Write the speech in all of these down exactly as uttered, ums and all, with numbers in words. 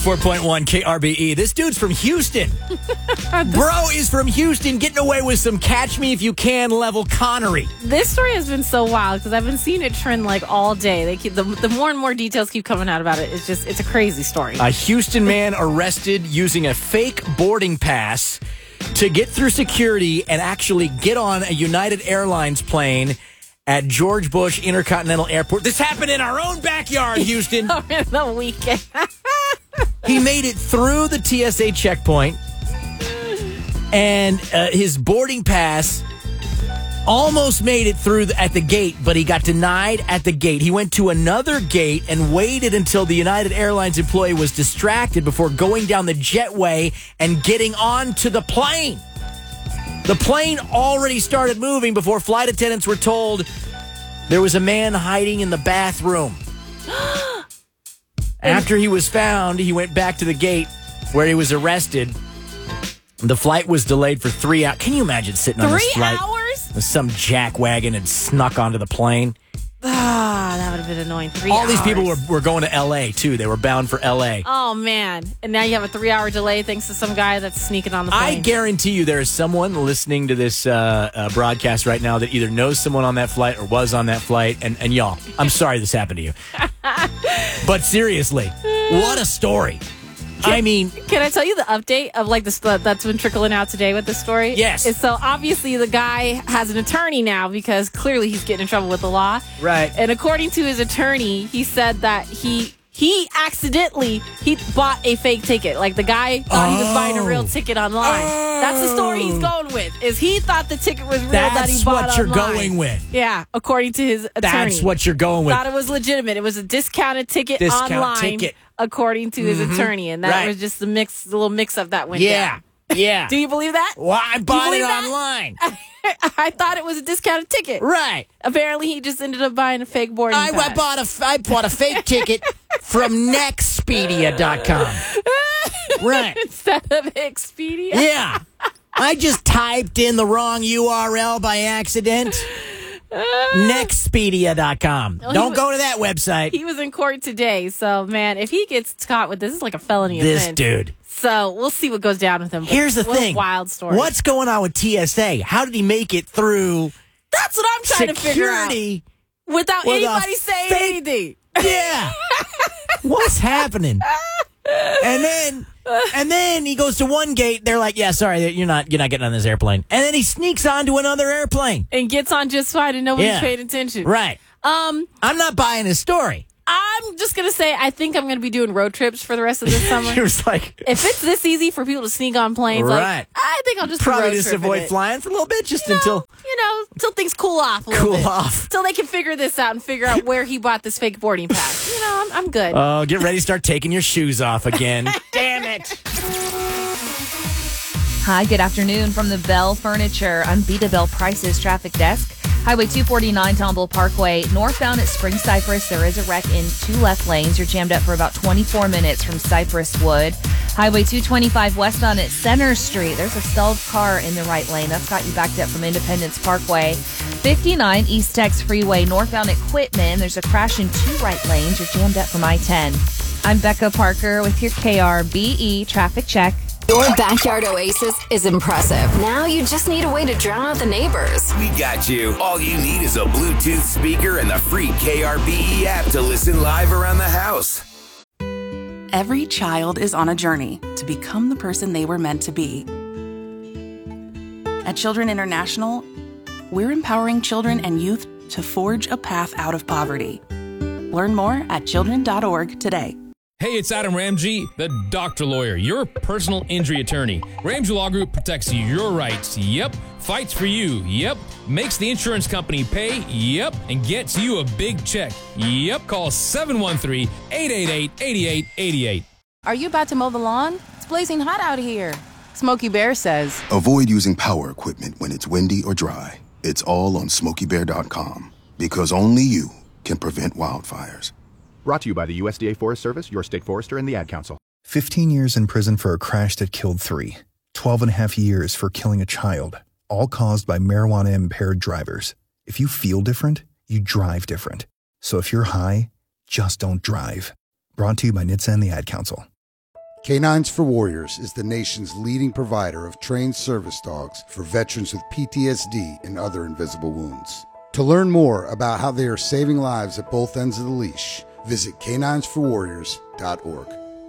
four point one K R B E. This dude's from Houston. Bro is from Houston getting away with some catch me if you can level Connery. This story has been so wild because I've been seeing it trend like all day. They keep the, the more and more details keep coming out about it. It's just it's a crazy story. A Houston man arrested using a fake boarding pass to get through security and actually get on a United Airlines plane at George Bush Intercontinental Airport. This happened in our own backyard, Houston. Over the weekend. He made it through the T S A checkpoint, and uh, his boarding pass almost made it through the, at the gate, but he got denied at the gate. He went to another gate and waited until the United Airlines employee was distracted before going down the jetway and getting onto the plane. The plane already started moving before flight attendants were told there was a man hiding in the bathroom. After he was found, he went back to the gate where he was arrested. The flight was delayed for three hours. Can you imagine sitting on Three this flight hours? with some jackwagon and snuck onto the plane? Ah, that would have been annoying. Three All hours. these people were, were going to L A, too. They were bound for L A. Oh, man. And now you have a three-hour delay thanks to some guy that's sneaking on the plane. I guarantee you there is someone listening to this uh, uh, broadcast right now that either knows someone on that flight or was on that flight. And, and y'all, I'm sorry this happened to you. But seriously, what a story. Can, I mean... Can I tell you the update of like this that's been trickling out today with this story? Yes. It's so obviously the guy has an attorney now because clearly he's getting in trouble with the law. Right. And according to his attorney, he said that he... He accidentally, he bought a fake ticket. Like, the guy thought oh. he was buying a real ticket online. Oh. That's the story he's going with, is he thought the ticket was real That's that he bought what you're online. going with. Yeah, according to his attorney. That's what you're going with. Thought it was legitimate. It was a discounted ticket Discount online, ticket. according to his mm-hmm. attorney. And that right. was just the mix, the little mix-up that went yeah. down. Yeah. Do you believe that? Well, I bought it that? online. I thought it was a discounted ticket. Right. Apparently, he just ended up buying a fake boarding I, pass. I bought a I bought a fake ticket from Nexpedia dot com. Right. Instead of Expedia. Yeah. I just typed in the wrong U R L by accident. Nexpedia dot com. Well, Don't was, go to that website. He was in court today, so man, if he gets caught with this, it's like a felony this offense. dude. So we'll see what goes down with him. Here's the what thing. A wild story. What's going on with T S A? How did he make it through? That's what I'm trying security to figure out. Without with anybody saying fake, anything. Yeah. What's happening? And then, and then he goes to one gate. They're like, "Yeah, sorry, you're not, you're not getting on this airplane." And then he sneaks onto another airplane and gets on just fine, and nobody's yeah. paying attention. Right. Um, I'm not buying his story. I'm just gonna say I think I'm gonna be doing road trips for the rest of this summer. He was like, if it's this easy for people to sneak on planes, right? Like, I think I'll just probably road just trip avoid it. flying for a little bit, just you know, until you know, until things cool off. A little cool bit. off, until they can figure this out and figure out where he bought this fake boarding pass. You know, I'm, I'm good. Oh, uh, get ready to start taking your shoes off again. Damn it. Hi, good afternoon from the Bell Furniture Unbeatable Prices Traffic Desk. Highway two forty-nine, Tomball Parkway, northbound at Spring Cypress. There is a wreck in two left lanes. You're jammed up for about twenty-four minutes from Cypress Wood. Highway two twenty-five, westbound at Center Street. There's a stalled car in the right lane. That's got you backed up from Independence Parkway. fifty-nine, East Tex Freeway, northbound at Quitman. There's a crash in two right lanes. You're jammed up from I ten. I'm Becca Parker with your K R B E Traffic Check. Your backyard oasis is impressive. Now you just need a way to drown out the neighbors. We got you. All you need is a Bluetooth speaker and the free K R B E app to listen live around the house. Every child is on a journey to become the person they were meant to be. At Children International, we're empowering children and youth to forge a path out of poverty. Learn more at children dot org today. Hey, it's Adam Ramsey, the doctor lawyer, your personal injury attorney. Ramsey Law Group protects your rights, yep, fights for you, yep, makes the insurance company pay, yep, and gets you a big check, yep. Call seven one three, eight eight eight, eight eight eight eight. Are you about to mow the lawn? It's blazing hot out here. Smokey Bear says, avoid using power equipment when it's windy or dry. It's all on smokey bear dot com, because only you can prevent wildfires. Brought to you by the U S D A Forest Service, your state forester, and the Ad Council. fifteen years in prison for a crash that killed three. twelve and a half years for killing a child, all caused by marijuana-impaired drivers. If you feel different, you drive different. So if you're high, just don't drive. Brought to you by N H T S A and the Ad Council. Canines for Warriors is the nation's leading provider of trained service dogs for veterans with P T S D and other invisible wounds. To learn more about how they are saving lives at both ends of the leash, visit canines for warriors dot org.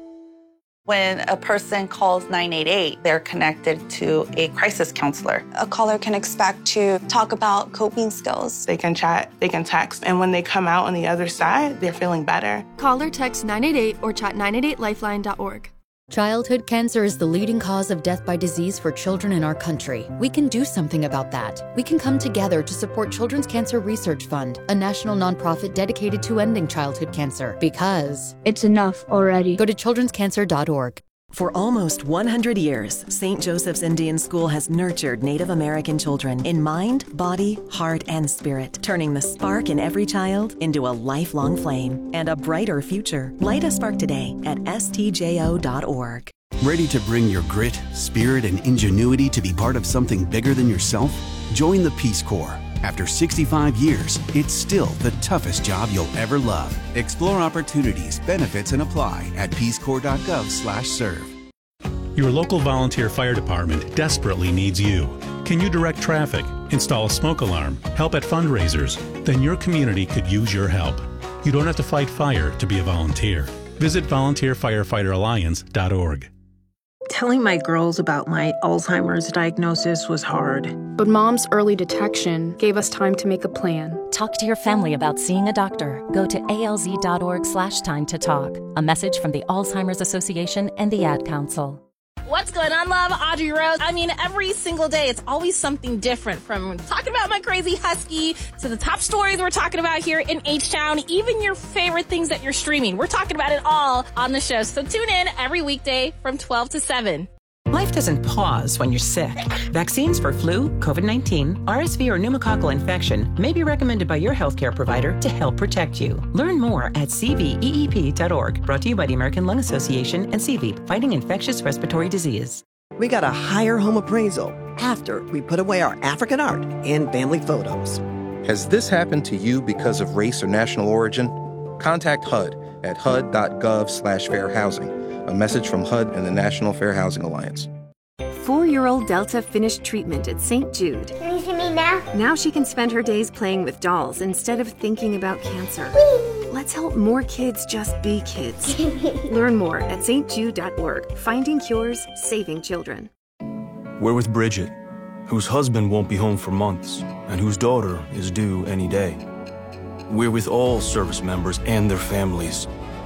When a person calls nine eight eight, they're connected to a crisis counselor. A caller can expect to talk about coping skills. They can chat, they can text, and when they come out on the other side, they're feeling better. Call or text nine eight eight or chat nine eight eight lifeline dot org. Childhood cancer is the leading cause of death by disease for children in our country. We can do something about that. We can come together to support Children's Cancer Research Fund, a national nonprofit dedicated to ending childhood cancer. Because it's enough already. Go to children's cancer dot org. For almost one hundred years, Saint Joseph's Indian School has nurtured Native American children in mind, body, heart, and spirit, turning the spark in every child into a lifelong flame and a brighter future. Light a spark today at S T J O dot org. Ready to bring your grit, spirit, and ingenuity to be part of something bigger than yourself? Join the Peace Corps. After sixty-five years, it's still the toughest job you'll ever love. Explore opportunities, benefits, and apply at peace corps dot gov slash serve. Your local volunteer fire department desperately needs you. Can you direct traffic, install a smoke alarm, help at fundraisers? Then your community could use your help. You don't have to fight fire to be a volunteer. Visit volunteer firefighter alliance dot org. Telling my girls about my Alzheimer's diagnosis was hard. But Mom's early detection gave us time to make a plan. Talk to your family about seeing a doctor. Go to A L Z dot org slash time to talk. A message from the Alzheimer's Association and the Ad Council. What's going on, love? Audrey Rose. I mean, every single day, it's always something different, from talking about my crazy husky to the top stories we're talking about here in H-Town, even your favorite things that you're streaming. We're talking about it all on the show. So tune in every weekday from twelve to seven. Life doesn't pause when you're sick. Vaccines for flu, COVID nineteen, R S V, or pneumococcal infection may be recommended by your healthcare provider to help protect you. Learn more at C V E E P dot org. Brought to you by the American Lung Association and C V, fighting infectious respiratory disease. We got a higher home appraisal after we put away our African art and family photos. Has this happened to you because of race or national origin? Contact H U D at H U D dot gov slash fair housing. A message from H U D and the National Fair Housing Alliance. Four-year-old Delta finished treatment at Saint Jude. Can you see me now? Now she can spend her days playing with dolls instead of thinking about cancer. Whee! Let's help more kids just be kids. Learn more at S T Jude dot org. Finding cures, saving children. We're with Bridget, whose husband won't be home for months and whose daughter is due any day. We're with all service members and their families.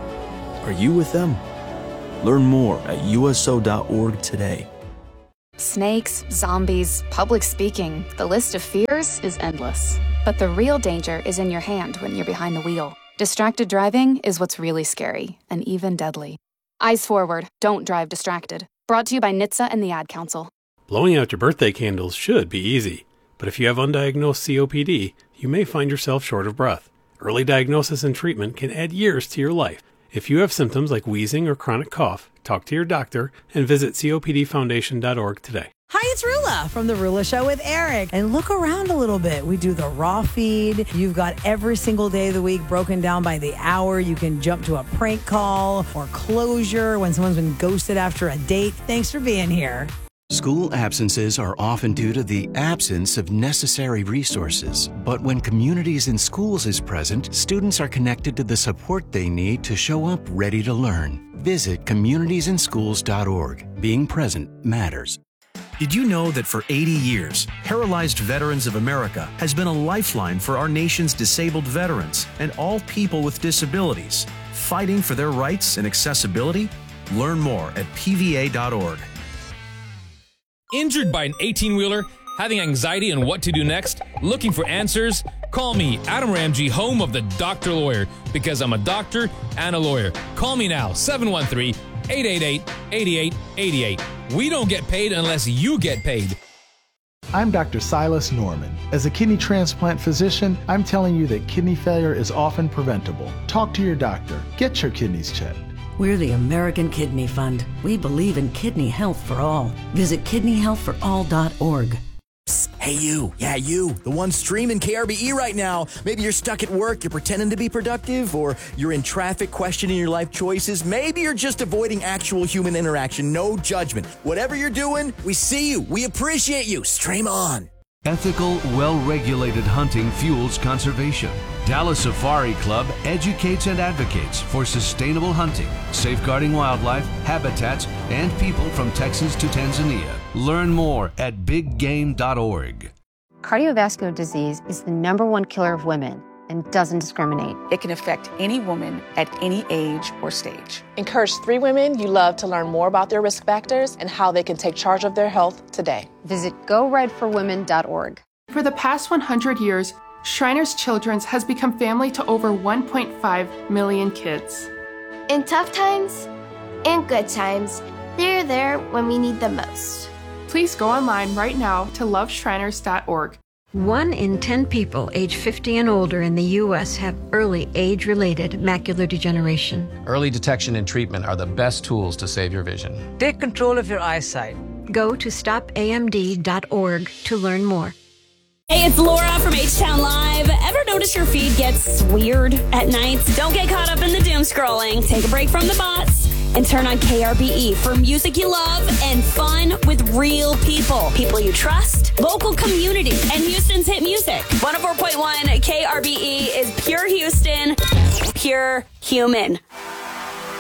Are you with them? Learn more at U S O dot org today. Snakes, zombies, public speaking, the list of fears is endless. But the real danger is in your hand when you're behind the wheel. Distracted driving is what's really scary and even deadly. Eyes forward, don't drive distracted. Brought to you by N H T S A and the Ad Council. Blowing out your birthday candles should be easy, but if you have undiagnosed C O P D, you may find yourself short of breath. Early diagnosis and treatment can add years to your life. If you have symptoms like wheezing or chronic cough, talk to your doctor and visit C O P D foundation dot org today. Hi, it's Rula from The Rula Show with Eric. And look around a little bit. We do the raw feed. You've got every single day of the week broken down by the hour. You can jump to a prank call or closure when someone's been ghosted after a date. Thanks for being here. School absences are often due to the absence of necessary resources. But when Communities in Schools is present, students are connected to the support they need to show up ready to learn. Visit communities in schools dot org. Being present matters. Did you know that for eighty years, Paralyzed Veterans of America has been a lifeline for our nation's disabled veterans and all people with disabilities, fighting for their rights and accessibility? Learn more at P V A dot org. Injured by an eighteen-wheeler? Having anxiety on what to do next? Looking for answers? Call me, Adam Ramsey, home of the Doctor Lawyer, because I'm a doctor and a lawyer. Call me now, seven one three, eight eight eight, eight eight eight eight. We don't get paid unless you get paid. I'm Doctor Silas Norman. As a kidney transplant physician, I'm telling you that kidney failure is often preventable. Talk to your doctor. Get your kidneys checked. We're the American Kidney Fund. We believe in kidney health for all. Visit kidney health for all dot org. Hey, you. Yeah, you. The one streaming K R B E right now. Maybe you're stuck at work, you're pretending to be productive, or you're in traffic questioning your life choices. Maybe you're just avoiding actual human interaction. No judgment. Whatever you're doing, we see you. We appreciate you. Stream on. Ethical, well-regulated hunting fuels conservation. Dallas Safari Club educates and advocates for sustainable hunting, safeguarding wildlife, habitats, and people from Texas to Tanzania. Learn more at big game dot org. Cardiovascular disease is the number one killer of women and doesn't discriminate. It can affect any woman at any age or stage. Encourage three women you love to learn more about their risk factors and how they can take charge of their health today. Visit go red for women dot org. For the past one hundred years, Shriners Children's has become family to over one point five million kids. In tough times and good times, they're there when we need them most. Please go online right now to love shriners dot org. One in ten people age fifty and older in the U S have early age-related macular degeneration. Early detection and treatment are the best tools to save your vision. Take control of your eyesight. Go to stop A M D dot org to learn more. Hey, it's Laura from H-Town Live. Ever notice your feed gets weird at night? Don't get caught up in the doom scrolling. Take a break from the bots and turn on K R B E for music you love and fun with real people. People you trust, local community, and Houston's hit music. one oh four point one K R B E is pure Houston, pure human.